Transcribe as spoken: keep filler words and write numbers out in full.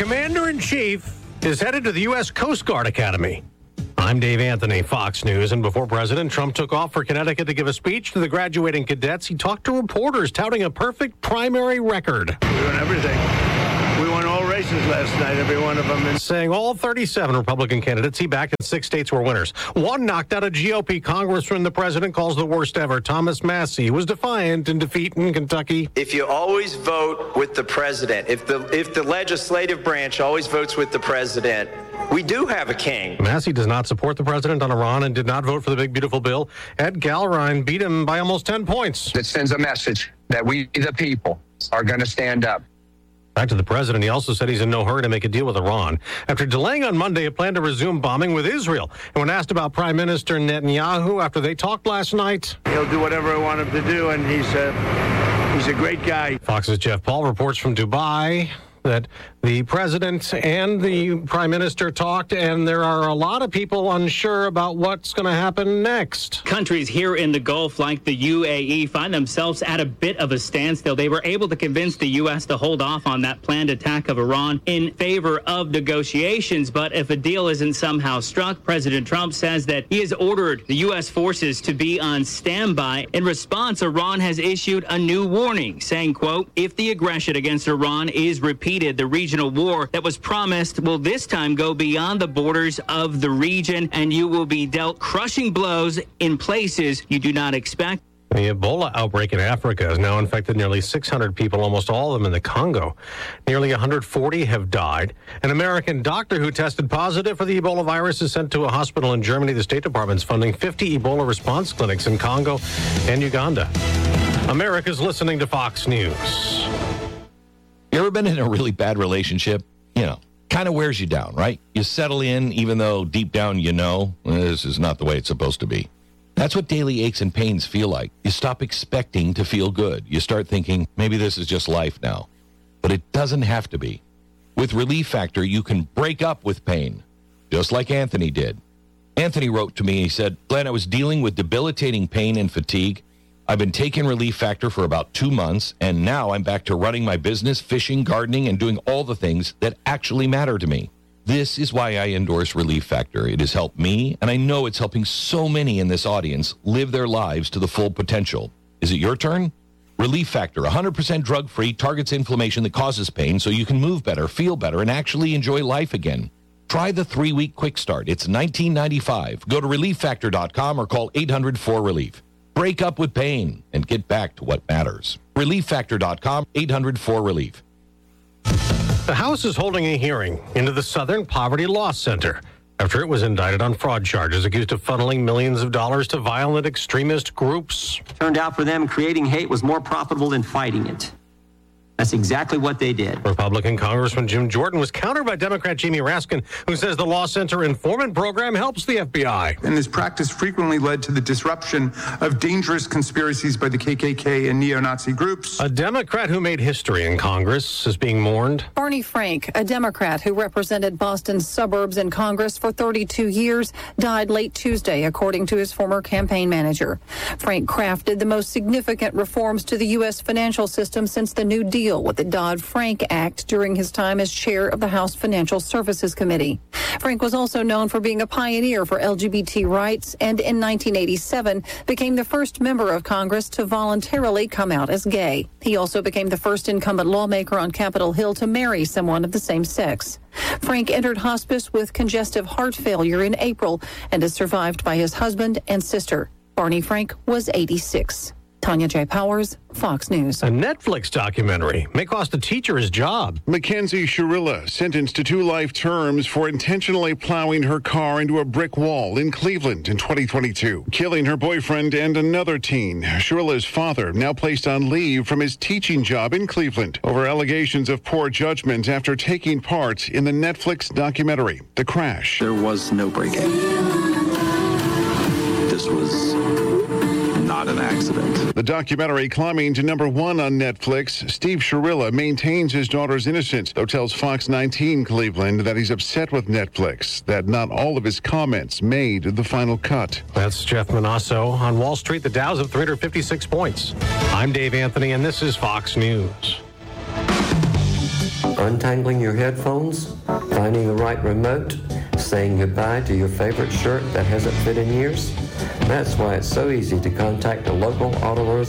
commander-in-chief is headed to the U S Coast Guard Academy. I'm Dave Anthony, Fox News. And before President Trump took off for Connecticut to give a speech to the graduating cadets, he talked to reporters touting a perfect primary record. We won everything. We won all races last night, every one of them. And saying all thirty-seven Republican candidates he backed in six states were winners. One knocked out a G O P congressman the president calls the worst ever. Thomas Massie was defiant in defeat in Kentucky. If you always vote with the president, if the if the legislative branch always votes with the president, we do have a king. Massie does not support the president on Iran and did not vote for the big, beautiful bill. Ed Galrine beat him by almost ten points. It sends a message that we, the people, are going to stand up. Back to the president, he also said he's in no hurry to make a deal with Iran. After delaying on Monday a plan to resume bombing with Israel. And when asked about Prime Minister Netanyahu after they talked last night, he'll do whatever I want him to do, and he's a, he's a great guy. Fox's Jeff Paul reports from Dubai that the president and the prime minister talked, and there are a lot of people unsure about what's going to happen next. Countries here in the Gulf, like the U A E, find themselves at a bit of a standstill. They were able to convince the U S to hold off on that planned attack of Iran in favor of negotiations. But if a deal isn't somehow struck, President Trump says that he has ordered the U S forces to be on standby. In response, Iran has issued a new warning, saying, quote, if the aggression against Iran is repeated, the regional war that was promised will this time go beyond the borders of the region, and you will be dealt crushing blows in places you do not expect. The Ebola outbreak in Africa has now infected nearly six hundred people, almost all of them in the Congo. Nearly one hundred forty have died. An American doctor who tested positive for the Ebola virus is sent to a hospital in Germany. The State Department's funding fifty Ebola response clinics in Congo and Uganda. America's listening to Fox News. You ever been in a really bad relationship? You know, kind of wears you down, right? You settle in even though deep down you know this is not the way it's supposed to be. That's what daily aches and pains feel like. You stop expecting to feel good. You start thinking, maybe this is just life now. But it doesn't have to be. With Relief Factor, you can break up with pain, just like Anthony did. Anthony wrote to me, he said, Glenn, I was dealing with debilitating pain and fatigue. I've been taking Relief Factor for about two months, and now I'm back to running my business, fishing, gardening, and doing all the things that actually matter to me. This is why I endorse Relief Factor. It has helped me, and I know it's helping so many in this audience live their lives to the full potential. Is it your turn? Relief Factor, one hundred percent drug-free, targets inflammation that causes pain so you can move better, feel better, and actually enjoy life again. Try the three-week quick start. It's nineteen ninety-five dollars. Go to relief factor dot com or call eight hundred four relief. Break up with pain and get back to what matters. relief factor dot com, eight hundred four relief. The House is holding a hearing into the Southern Poverty Law Center after it was indicted on fraud charges accused of funneling millions of dollars to violent extremist groups. Turned out for them, creating hate was more profitable than fighting it. That's exactly what they did. Republican Congressman Jim Jordan was countered by Democrat Jamie Raskin, who says the Law Center informant program helps the F B I. And this practice frequently led to the disruption of dangerous conspiracies by the K K K and neo-Nazi groups. A Democrat who made history in Congress is being mourned. Barney Frank, a Democrat who represented Boston's suburbs in Congress for thirty-two years, died late Tuesday, according to his former campaign manager. Frank crafted the most significant reforms to the U S financial system since the New Deal with the Dodd-Frank Act during his time as chair of the House Financial Services Committee. Frank was also known for being a pioneer for L G B T rights and in nineteen eighty-seven became the first member of Congress to voluntarily come out as gay. He also became the first incumbent lawmaker on Capitol Hill to marry someone of the same sex. Frank entered hospice with congestive heart failure in April and is survived by his husband and sister. Barney Frank was eighty-six. Tanya J. Powers, Fox News. A Netflix documentary may cost a teacher his job. Mackenzie Shirilla sentenced to two life terms for intentionally plowing her car into a brick wall in Cleveland in twenty twenty-two, killing her boyfriend and another teen. Shirilla's father now placed on leave from his teaching job in Cleveland over allegations of poor judgment after taking part in the Netflix documentary, The Crash. There was no break-in. This was not an accident. The documentary climbing to number one on Netflix. Steve Shirilla maintains his daughter's innocence, though tells Fox nineteen Cleveland that he's upset with Netflix, that not all of his comments made the final cut. That's Jeff Manasso. On Wall Street, the Dow's up three hundred fifty-six points. I'm Dave Anthony, and this is Fox News. untangling your headphones, finding the right remote, saying goodbye to your favorite shirt that hasn't fit in years? That's why it's so easy to contact a local auto